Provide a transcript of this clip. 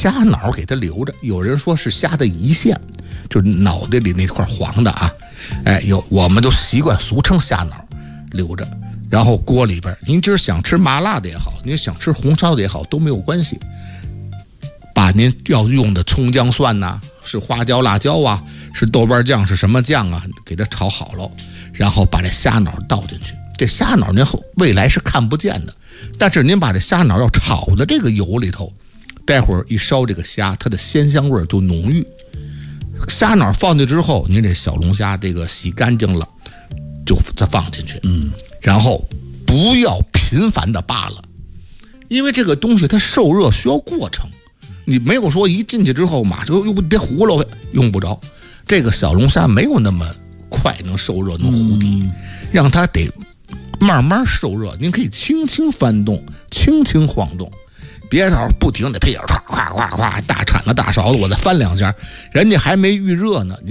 虾脑给它留着。有人说是虾的胰腺，就是脑袋里那块黄的啊，我们都习惯俗称虾脑留着。然后锅里边，您今儿想吃麻辣的也好，您想吃红烧的也好，都没有关系。把您要用的葱姜蒜呐，是花椒辣椒啊，是豆瓣酱，是什么酱啊，给它炒好了，然后把这虾脑倒进去。这虾脑您未来是看不见的，但是您把这虾脑要炒的这个油里头，待会儿一烧这个虾，它的鲜香味就浓郁。虾脑放进去之后，您这小龙虾这个洗干净了，就再放进去，然后不要频繁的扒拉，因为这个东西它受热需要过程。你没有说一进去之后马上又别糊了，用不着。这个小龙虾没有那么快能受热能糊底，让它得慢慢受热。您可以轻轻翻动，轻轻晃动，别到不停的配眼咵咵咵咵大铲子大勺子我再翻两下，人家还没预热呢。